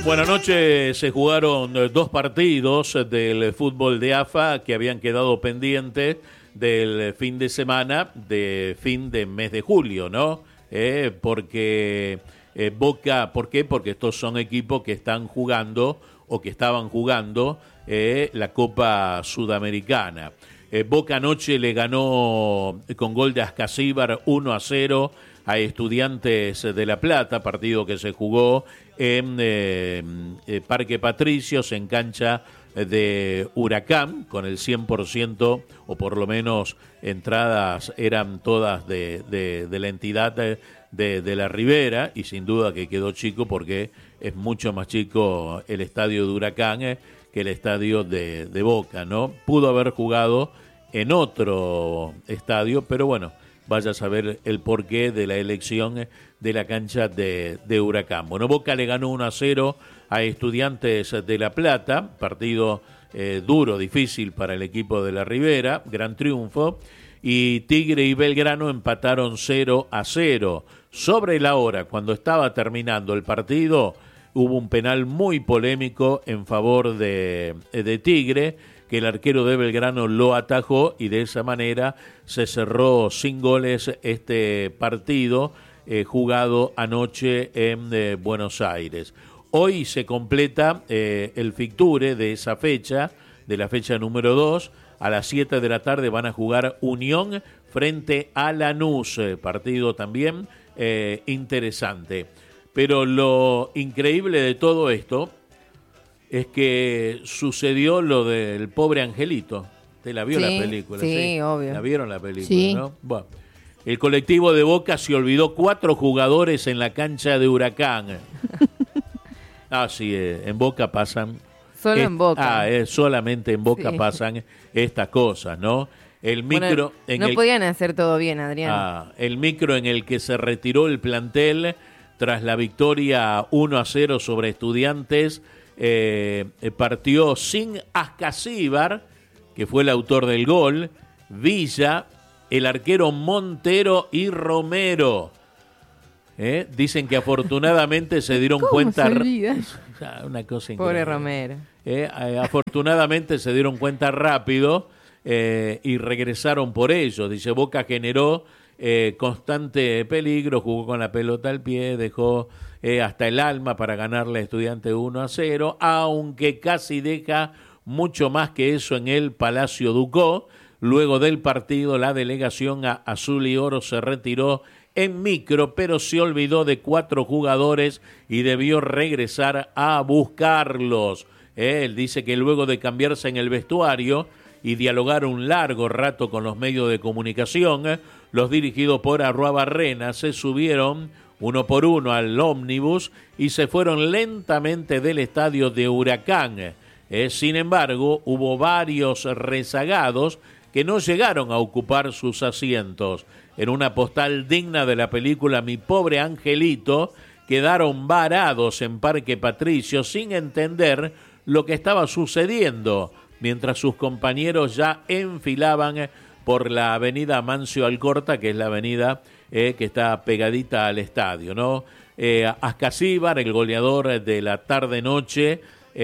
Bueno, anoche se jugaron dos partidos del fútbol de AFA que habían quedado pendientes del fin de semana, de fin de mes de julio, ¿no? Porque Boca, ¿por qué? Porque estos son equipos que están jugando o que estaban jugando la Copa Sudamericana. Boca anoche le ganó con gol de Ascasíbar 1-0 a Estudiantes de La Plata, partido que se jugó en Parque Patricios, en cancha de Huracán, con el 100%, o por lo menos entradas eran todas de la entidad de la Ribera, y sin duda que quedó chico porque es mucho más chico el estadio de Huracán que el estadio de Boca, ¿no? Pudo haber jugado en otro estadio, pero bueno, vaya a saber el porqué de la elección de la cancha de Huracán. Bueno, Boca le ganó 1-0 a Estudiantes de La Plata, partido duro, difícil para el equipo de la Ribera, gran triunfo, y Tigre y Belgrano empataron 0-0. Sobre la hora, cuando estaba terminando el partido, hubo un penal muy polémico en favor de Tigre, que el arquero de Belgrano lo atajó y de esa manera se cerró sin goles este partido jugado anoche en Buenos Aires. Hoy se completa el fixture de esa fecha, de la fecha número 2. A las 7 de la tarde van a jugar Unión frente a Lanús, partido también interesante. Pero lo increíble de todo esto es que sucedió lo del pobre Angelito. ¿Usted la vio la película? Sí, obvio. ¿La vieron la película, sí, no? Bueno, el colectivo de Boca se olvidó 4 jugadores en la cancha de Huracán. Sí, en Boca pasan... Solo en Boca. Solamente en Boca pasan estas cosas, ¿no? El micro... Bueno, no podían hacer todo bien, Adrián. El micro en el que se retiró el plantel tras la victoria 1-0 sobre Estudiantes... partió sin Ascasíbar, que fue el autor del gol, Villa, el arquero Montero y Romero. Dicen que afortunadamente se dieron cuenta. Una cosa increíble. Pobre Romero. Afortunadamente se dieron cuenta rápido y regresaron por ellos. Dice, Boca generó constante peligro, jugó con la pelota al pie, dejó hasta el alma para ganarle a Estudiante 1-0, aunque casi deja mucho más que eso en el Palacio Ducó. Luego del partido, la delegación azul y oro se retiró en micro, pero se olvidó de 4 jugadores y debió regresar a buscarlos. Él dice que luego de cambiarse en el vestuario y dialogar un largo rato con los medios de comunicación, los dirigidos por Arruabarrena se subieron uno por uno al ómnibus y se fueron lentamente del estadio de Huracán. Sin embargo, hubo varios rezagados que no llegaron a ocupar sus asientos. En una postal digna de la película Mi Pobre Angelito, quedaron varados en Parque Patricio sin entender lo que estaba sucediendo, mientras sus compañeros ya enfilaban por la avenida Amancio Alcorta, que es la avenida que está pegadita al estadio, ¿no? Ascasíbar, el goleador de la tarde-noche,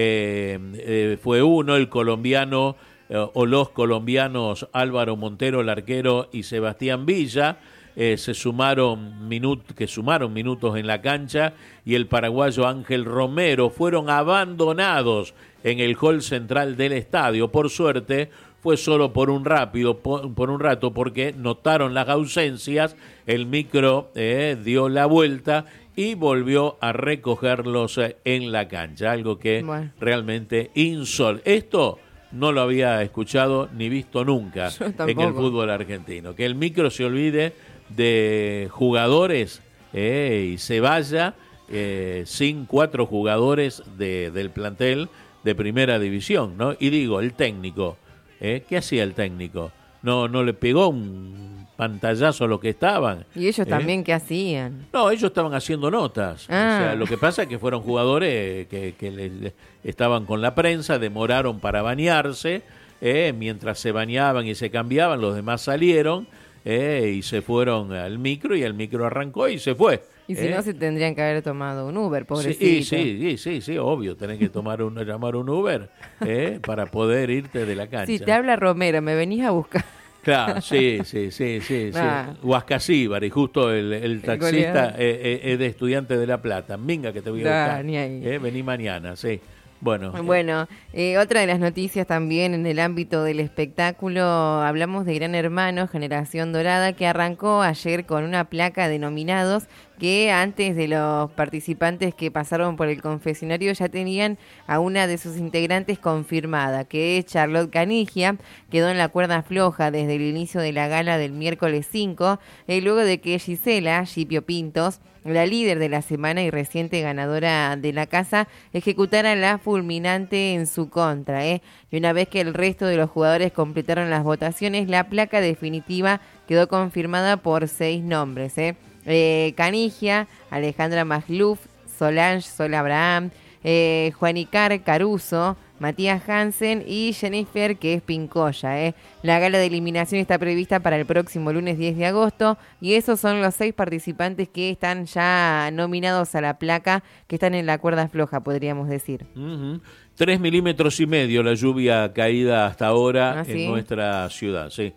fue uno, el colombiano o los colombianos Álvaro Montero, el arquero, y Sebastián Villa, sumaron minutos en la cancha, y el paraguayo Ángel Romero fueron abandonados en el hall central del estadio. Por suerte, fue solo por un rato, porque notaron las ausencias, el micro dio la vuelta y volvió a recogerlos en la cancha, algo que realmente insólito. Esto no lo había escuchado ni visto nunca en el fútbol argentino, que el micro se olvide de jugadores y se vaya sin 4 jugadores del plantel de primera división, ¿no? Y digo, el técnico, ¿qué hacía el técnico? No le pegó un pantallazo a los que estaban. ¿Y ellos también qué hacían? No, ellos estaban haciendo notas. O sea, lo que pasa es que fueron jugadores que estaban con la prensa, demoraron para bañarse, mientras se bañaban y se cambiaban, los demás salieron y se fueron al micro, y el micro arrancó y se fue. Y si no, se tendrían que haber tomado un Uber, pobrecito. Sí, obvio, tenés que llamar un Uber para poder irte de la cancha. Sí, te habla Romero, me venís a buscar. Claro, sí. Huascasíbar, y justo el taxista es de Estudiantes de La Plata. Venga que te voy a buscar. Vení mañana, sí. Bueno, otra de las noticias también en el ámbito del espectáculo, hablamos de Gran Hermano, Generación Dorada, que arrancó ayer con una placa de nominados que antes de los participantes que pasaron por el confesionario ya tenían a una de sus integrantes confirmada, que es Charlotte Canigia. Quedó en la cuerda floja desde el inicio de la gala del miércoles 5, luego de que Gisela Scipio Pintos, la líder de la semana y reciente ganadora de la casa, ejecutara la fulminante en su contra. Y una vez que el resto de los jugadores completaron las votaciones, la placa definitiva quedó confirmada por 6 nombres. Canigia, Alejandra Magluf, Solange Sol Abraham, Juanicar Caruso, Matías Hansen y Jennifer, que es Pincoya. La gala de eliminación está prevista para el próximo lunes 10 de agosto y esos son los 6 participantes que están ya nominados a la placa, que están en la cuerda floja, podríamos decir. 3,5 milímetros la lluvia caída hasta ahora en nuestra ciudad, sí.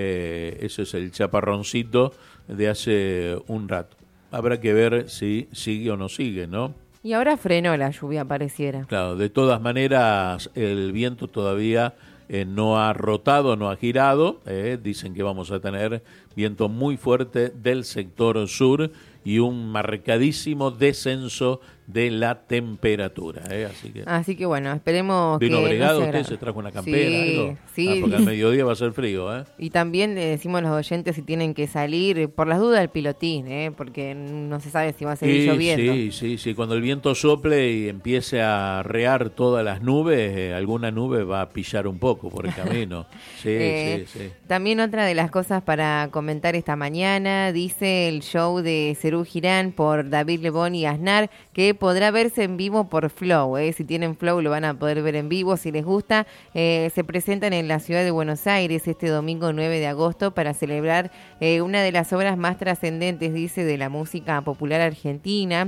Ese es el chaparroncito de hace un rato. Habrá que ver si sigue o no sigue, ¿no? Y ahora frenó la lluvia, pareciera. Claro, de todas maneras, el viento todavía no ha rotado, no ha girado. Dicen que vamos a tener viento muy fuerte del sector sur y un marcadísimo descenso de la temperatura. Así que bueno, esperemos ¿Vino que abrigado? no ¿Usted se trajo una campera? Sí, sí. Porque al mediodía va a ser frío. Y también le decimos a los oyentes si tienen que salir, por las dudas, el pilotín, porque no se sabe si va a seguir lloviendo. Sí. Cuando el viento sople y empiece a arrear todas las nubes, alguna nube va a pillar un poco por el camino. Sí. También otra de las cosas para comentar esta mañana, dice el show de Serú Girán por David Lebón y Aznar, que podrá verse en vivo por Flow. Si tienen Flow lo van a poder ver en vivo si les gusta. Se presentan en la ciudad de Buenos Aires este domingo 9 de agosto para celebrar una de las obras más trascendentes, dice, de la música popular argentina.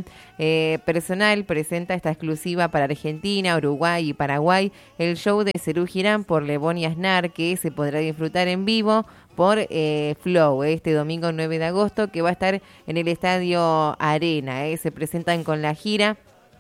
Personal presenta esta exclusiva para Argentina, Uruguay y Paraguay, el show de Serú Girán por Lebón y Aznar, que se podrá disfrutar en vivo por Flow este domingo 9 de agosto, que va a estar en el Estadio Arena. Se presentan con la gira.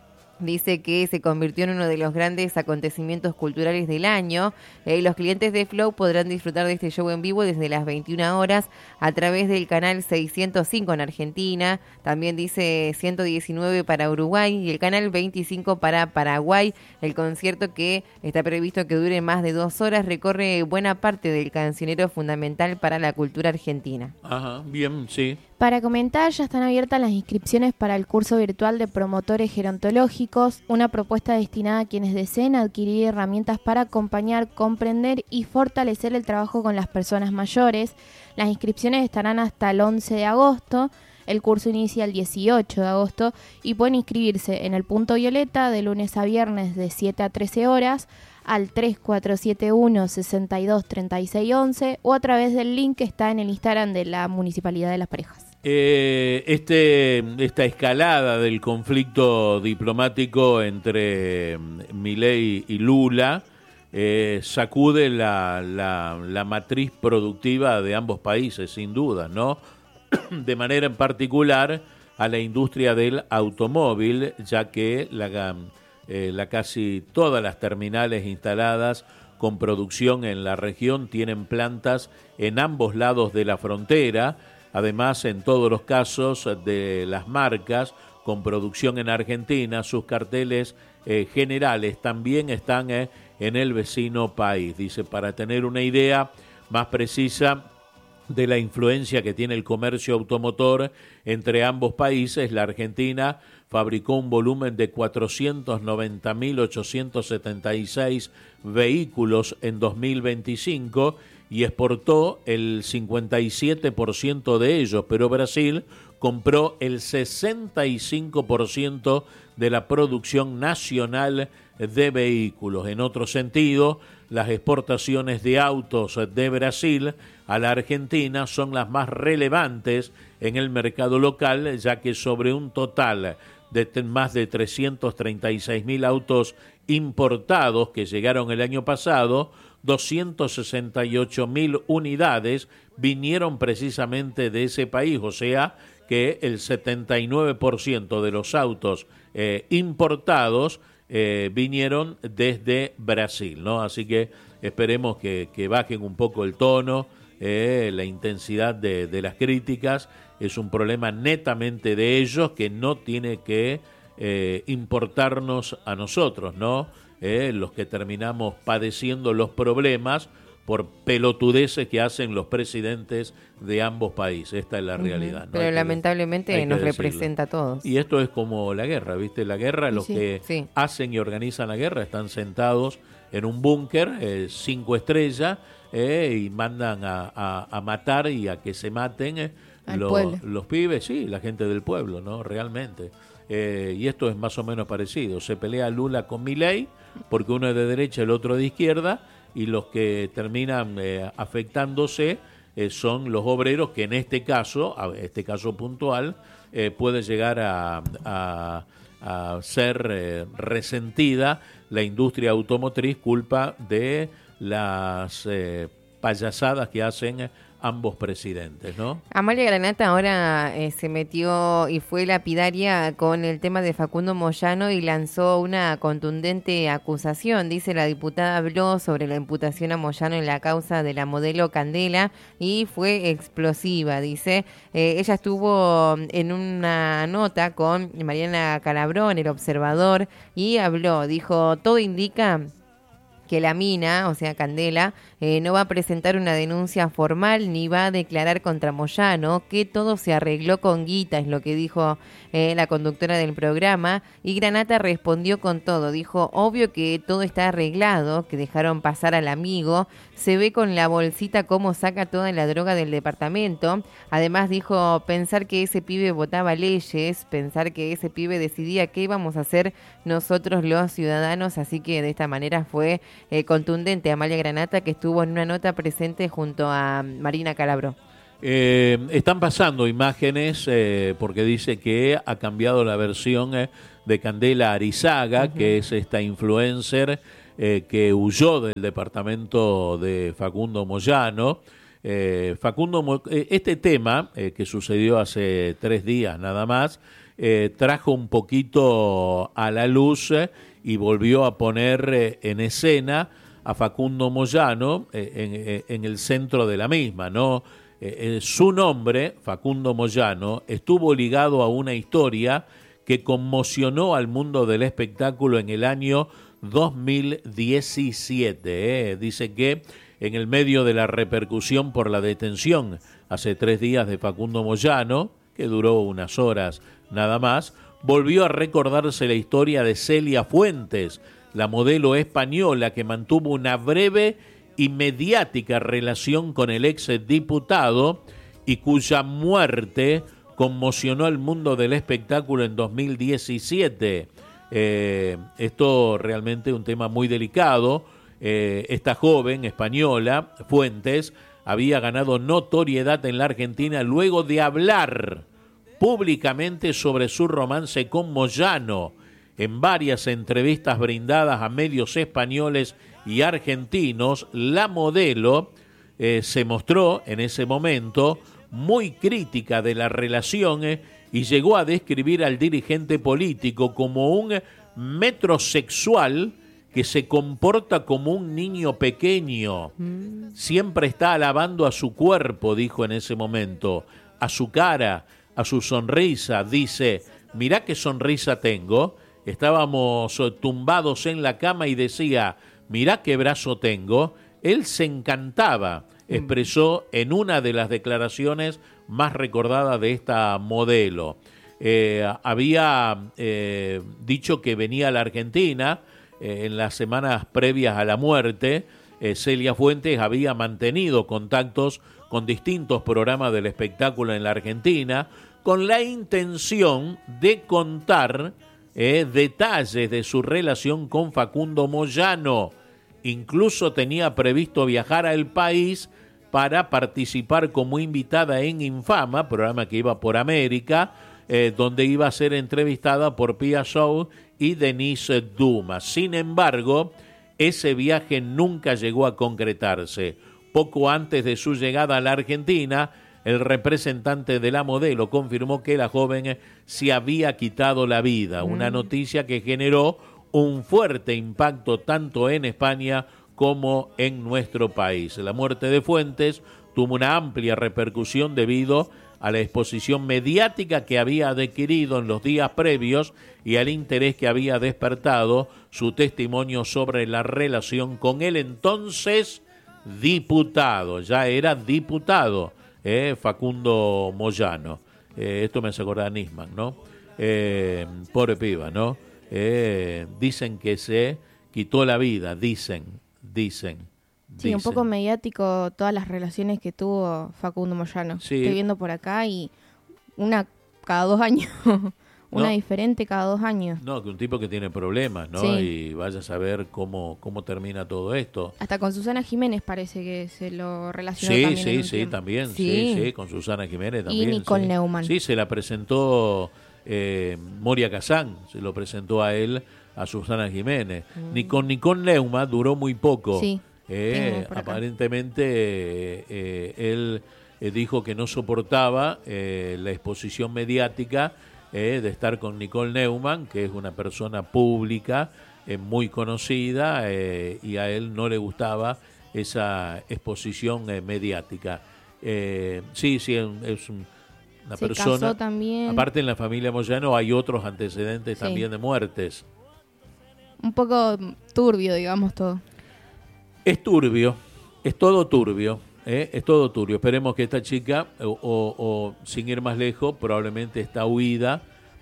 Dice que se convirtió en uno de los grandes acontecimientos culturales del año. Los clientes de Flow podrán disfrutar de este show en vivo desde las 21 horas a través del canal 605 en Argentina. También dice 119 para Uruguay y el canal 25 para Paraguay. El concierto, que está previsto que dure más de 2 horas, recorre buena parte del cancionero fundamental para la cultura argentina. Ajá, bien, sí. Para comentar, ya están abiertas las inscripciones para el curso virtual de promotores gerontológicos, una propuesta destinada a quienes deseen adquirir herramientas para acompañar, comprender y fortalecer el trabajo con las personas mayores. Las inscripciones estarán hasta el 11 de agosto. El curso inicia el 18 de agosto y pueden inscribirse en el Punto Violeta de lunes a viernes de 7 a 13 horas al 3471-623611 o a través del link que está en el Instagram de la Municipalidad de Las Parejas. Esta escalada del conflicto diplomático entre Milei y Lula sacude la matriz productiva de ambos países, sin duda, ¿no? De manera en particular a la industria del automóvil, ya que casi todas las terminales instaladas con producción en la región tienen plantas en ambos lados de la frontera. Además, en todos los casos de las marcas con producción en Argentina, sus carteles generales también están en el vecino país. Dice, para tener una idea más precisa de la influencia que tiene el comercio automotor entre ambos países, la Argentina fabricó un volumen de 490.876 vehículos en 2025 y exportó el 57% de ellos, pero Brasil compró el 65% de la producción nacional de vehículos. En otro sentido, las exportaciones de autos de Brasil a la Argentina son las más relevantes en el mercado local, ya que sobre un total de más de 336.000 autos importados que llegaron el año pasado, 268.000 unidades vinieron precisamente de ese país, o sea que el 79% de los autos importados vinieron desde Brasil, ¿no? Así que esperemos que bajen un poco el tono, la intensidad de las críticas. Es un problema netamente de ellos que no tiene que importarnos a nosotros, ¿no? Los que terminamos padeciendo los problemas por pelotudeces que hacen los presidentes de ambos países. Esta es la realidad, ¿no? Pero lamentablemente nos representa a todos. Y esto es como la guerra, ¿viste? La guerra, los que hacen y organizan la guerra están sentados en un búnker 5 estrellas y mandan a matar y a que se maten los pibes, sí, la gente del pueblo, ¿no? Realmente. Y esto es más o menos parecido. Se pelea Lula con Milei porque uno es de derecha y el otro de izquierda, y los que terminan afectándose son los obreros, que en este caso puntual, puede llegar a ser resentida la industria automotriz culpa de las payasadas que hacen ambos presidentes, ¿no? Amalia Granata ahora se metió y fue lapidaria con el tema de Facundo Moyano y lanzó una contundente acusación. Dice, la diputada habló sobre la imputación a Moyano en la causa de la modelo Candela y fue explosiva, dice. Ella estuvo en una nota con Mariana Calabró en El Observador y dijo, todo indica que la mina, o sea Candela, no va a presentar una denuncia formal ni va a declarar contra Moyano, que todo se arregló con guita, es lo que dijo la conductora del programa, y Granata respondió con todo, dijo, obvio que todo está arreglado, que dejaron pasar al amigo, se ve con la bolsita cómo saca toda la droga del departamento, además dijo, pensar que ese pibe votaba leyes, pensar que ese pibe decidía qué íbamos a hacer nosotros los ciudadanos, así que de esta manera fue contundente Amalia Granata, que estuvo en una nota presente junto a Marina Calabró. Están pasando imágenes porque dice que ha cambiado la versión de Candela Arizaga, que es esta influencer que huyó del departamento de Facundo Moyano. Este tema que sucedió hace 3 días nada más, trajo un poquito a la luz y volvió a poner en escena a Facundo Moyano en el centro de la misma, ¿no? Su nombre, Facundo Moyano, estuvo ligado a una historia que conmocionó al mundo del espectáculo en el año 2017. Dice que en el medio de la repercusión por la detención hace 3 días de Facundo Moyano, que duró unas horas nada más, volvió a recordarse la historia de Celia Fuentes, la modelo española que mantuvo una breve y mediática relación con el ex diputado y cuya muerte conmocionó al mundo del espectáculo en 2017. Esto realmente es un tema muy delicado. Esta joven española, Fuentes, había ganado notoriedad en la Argentina luego de hablar públicamente sobre su romance con Moyano. En varias entrevistas brindadas a medios españoles y argentinos, la modelo se mostró en ese momento muy crítica de la relación y llegó a describir al dirigente político como un metrosexual que se comporta como un niño pequeño. Siempre está alabando a su cuerpo, dijo en ese momento, a su cara, a su sonrisa. Dice, mirá qué sonrisa tengo. Estábamos tumbados en la cama y decía, mirá qué brazo tengo. Él se encantaba, expresó en una de las declaraciones más recordadas de esta modelo. Había dicho que venía a la Argentina en las semanas previas a la muerte. Celia Fuentes había mantenido contactos con distintos programas del espectáculo en la Argentina con la intención de contar detalles de su relación con Facundo Moyano. Incluso tenía previsto viajar al país para participar como invitada en Infama, programa que iba por América, donde iba a ser entrevistada por Pia Shaw y Denise Dumas. Sin embargo, ese viaje nunca llegó a concretarse. Poco antes de su llegada a la Argentina, el representante de la modelo confirmó que la joven se había quitado la vida, una noticia que generó un fuerte impacto tanto en España como en nuestro país. La muerte de Fuentes tuvo una amplia repercusión debido a la exposición mediática que había adquirido en los días previos y al interés que había despertado su testimonio sobre la relación con el entonces diputado, ya era diputado, Facundo Moyano. Esto me hace acordar a Nisman, ¿no? Pobre piba, ¿no? Dicen que se quitó la vida, dicen. Sí, un poco mediático todas las relaciones que tuvo Facundo Moyano. Sí. Estoy viendo por acá y una cada 2 años. Una diferente cada 2 años. No, que un tipo que tiene problemas, ¿no? Sí. Y vaya a saber cómo termina todo esto. Hasta con Susana Jiménez parece que se lo relacionó también. Sí, también. Sí. Sí, con Susana Jiménez también. Y Nicole Neumann. Sí, se la presentó Moria Kazán, se lo presentó a él, a Susana Jiménez. Ni con Nicole Neumann duró muy poco. Sí. Tengo por acá. Aparentemente él dijo que no soportaba la exposición mediática de estar con Nicole Neumann, que es una persona pública, muy conocida, y a él no le gustaba esa exposición mediática. Sí, es una Se persona. casó también. Aparte, en la familia Moyano hay otros antecedentes también de muertes. Un poco turbio, digamos, todo. Es turbio, es todo turbio. Es todo turbio. Esperemos que esta chica, o sin ir más lejos, probablemente está huida.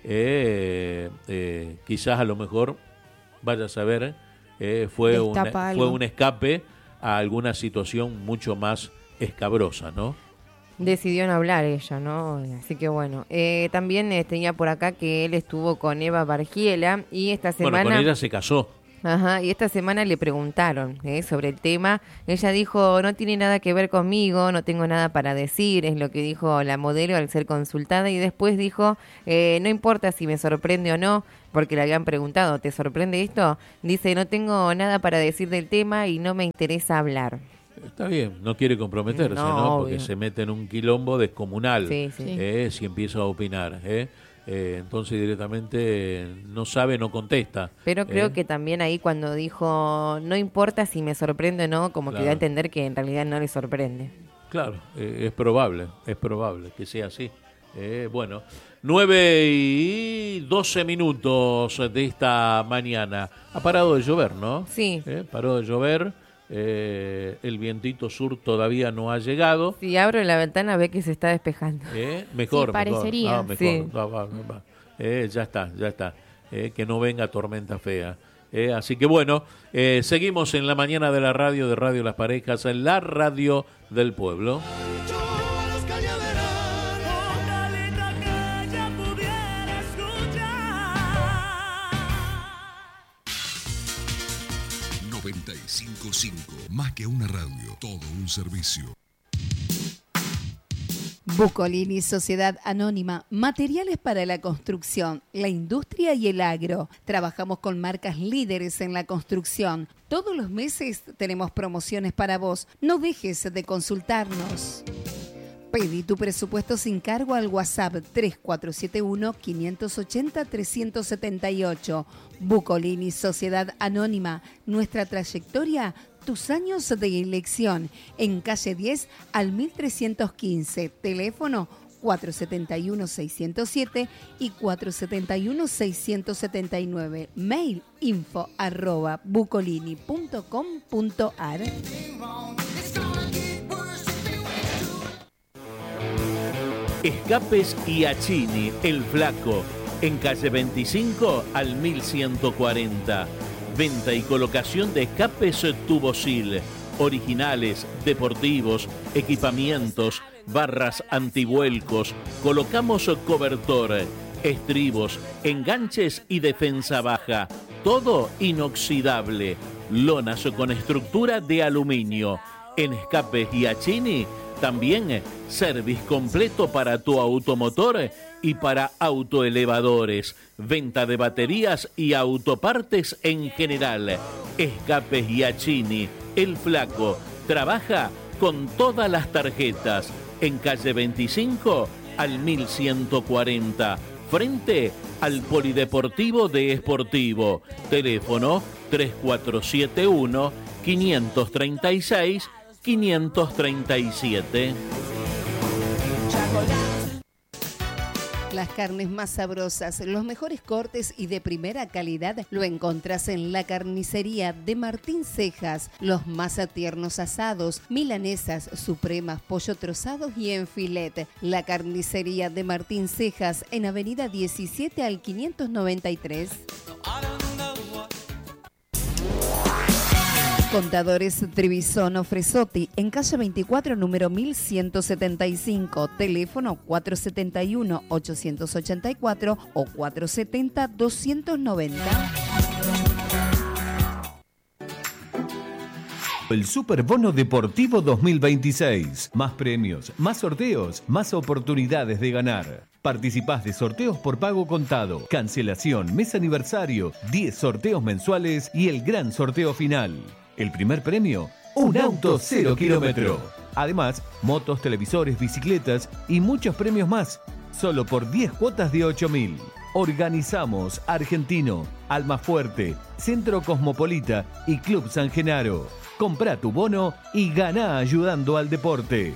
Quizás a lo mejor, vaya a saber, fue un escape a alguna situación mucho más escabrosa, ¿no? Decidió no hablar ella, ¿no? Así que bueno. También tenía por acá que él estuvo con Eva Bargiela y esta semana... Bueno, con ella se casó. Ajá, y esta semana le preguntaron sobre el tema. Ella dijo, no tiene nada que ver conmigo, no tengo nada para decir, es lo que dijo la modelo al ser consultada. Y después dijo, no importa si me sorprende o no, porque le habían preguntado, ¿te sorprende esto? Dice, no tengo nada para decir del tema y no me interesa hablar. Está bien, no quiere comprometerse, ¿no? Porque se mete en un quilombo descomunal. Sí. Si empieza a opinar, entonces directamente no sabe, no contesta. Pero creo que también ahí cuando dijo no importa si me sorprende o no, como que da a entender que en realidad no le sorprende. Claro, es probable que sea así. Bueno, 9:12 de esta mañana. Ha parado de llover, ¿no? Sí. Paró de llover. El vientito sur todavía no ha llegado. Si abro la ventana ve que se está despejando. Mejor, sí, parecería. mejor. Sí. Va. Ya está. Que no venga tormenta fea. Así que bueno, seguimos en la mañana de la radio, de Radio Las Parejas, en la radio del pueblo. 95.5, más que una radio, todo un servicio. Bucolini Sociedad Anónima, materiales para la construcción, la industria y el agro. Trabajamos con marcas líderes en la construcción. Todos los meses tenemos promociones para vos. No dejes de consultarnos. Pedí tu presupuesto sin cargo al WhatsApp 3471-580-378. Bucolini Sociedad Anónima. Nuestra trayectoria, tus años de elección. En calle 10 al 1315. Teléfono 471-607 y 471-679. Mail info@bucolini.com.ar. Escapes Iachini, El Flaco, en calle 25 al 1140. Venta y colocación de escapes Tubosil, originales, deportivos, equipamientos, barras antivuelcos. Colocamos cobertor. estribos, enganches y defensa baja. Todo inoxidable. Lonas con estructura de aluminio. En Escapes Giachini también service completo para tu automotor y para autoelevadores. Venta de baterías y autopartes en general. Escapes Giachini, el flaco, trabaja con todas las tarjetas. En calle 25 al 1140, frente al Polideportivo de Esportivo. Teléfono 3471-536-537. Las carnes más sabrosas, los mejores cortes y de primera calidad lo encontrás en la carnicería de Martín Cejas. Los más tiernos asados, milanesas, supremas, pollo trozados y en filet. La carnicería de Martín Cejas en avenida 17 al 593. Contadores Trevisono Fresotti, en calle 24, número 1175, teléfono 471-884 o 470-290. El Superbono Deportivo 2026. Más premios, más sorteos, más oportunidades de ganar. Participás de sorteos por pago contado, cancelación, mes aniversario, 10 sorteos mensuales y el gran sorteo final. El primer premio, un auto 0 kilómetro. Además, motos, televisores, bicicletas y muchos premios más. Solo por 10 cuotas de 8.000. Organizamos Argentino, Almafuerte, Centro Cosmopolita y Club San Genaro. Comprá tu bono y ganá ayudando al deporte.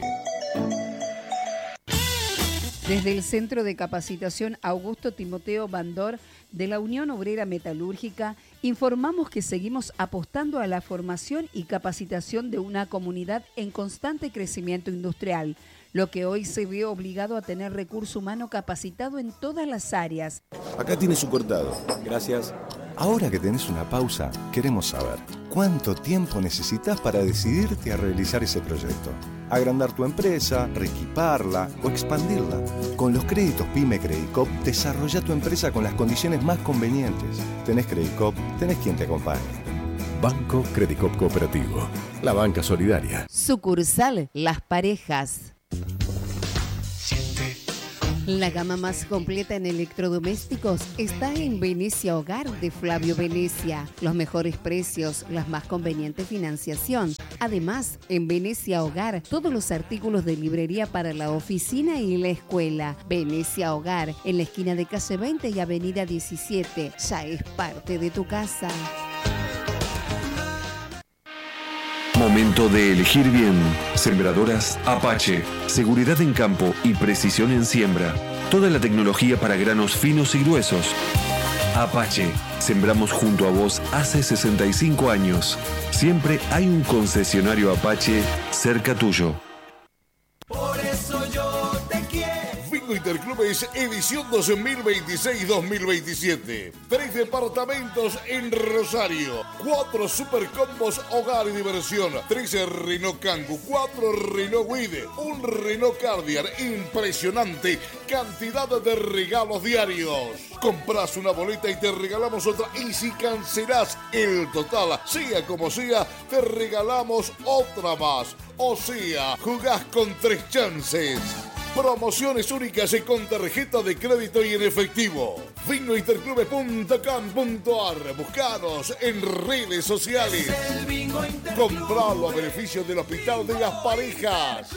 Desde el Centro de Capacitación Augusto Timoteo Bandor de la Unión Obrera Metalúrgica, informamos que seguimos apostando a la formación y capacitación de una comunidad en constante crecimiento industrial, lo que hoy se ve obligado a tener recurso humano capacitado en todas las áreas. Acá tiene su cortado. Gracias. Ahora que tenés una pausa, queremos saber, ¿cuánto tiempo necesitas para decidirte a realizar ese proyecto? Agrandar tu empresa, reequiparla o expandirla. Con los créditos PYME Credicop, desarrolla tu empresa con las condiciones más convenientes. Tenés Credicop, tenés quien te acompañe. Banco Credicop Cooperativo, la banca solidaria. Sucursal Las Parejas. La gama más completa en electrodomésticos está en Venecia Hogar de Flavio Venecia. Los mejores precios, la más conveniente financiación. Además, en Venecia Hogar, todos los artículos de librería para la oficina y la escuela. Venecia Hogar, en la esquina de calle 20 y avenida 17. Ya es parte de tu casa. Momento de elegir bien. Sembradoras Apache. Seguridad en campo y precisión en siembra. Toda la tecnología para granos finos y gruesos. Apache. Sembramos junto a vos hace 65 años. Siempre hay un concesionario Apache cerca tuyo. Por eso yo te quiero. Bingo Interclubes edición 2026-2027. 3 departamentos en Rosario. 4 supercombos hogar y diversión. 3 Renault Kangoo, 4 Renault Guide, un Renault Cardian. Impresionante cantidad de regalos diarios. Comprás una boleta y te regalamos otra. Y si cancelás el total, sea como sea, te regalamos otra más. O sea, jugás con 3 chances. Promociones únicas y con tarjeta de crédito y en efectivo. Bingointerclubes.com.ar. Buscanos en redes sociales. Compralo a beneficio del Hospital de las Parejas.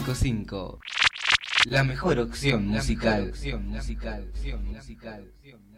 95.5. La mejor opción musical.